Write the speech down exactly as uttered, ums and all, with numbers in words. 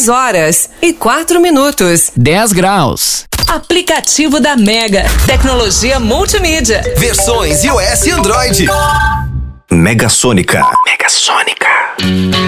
dez horas e quatro minutos. dez graus. Aplicativo da Mega. Tecnologia multimídia. Versões iOS e Android. Mega Sônica. Mega Sônica.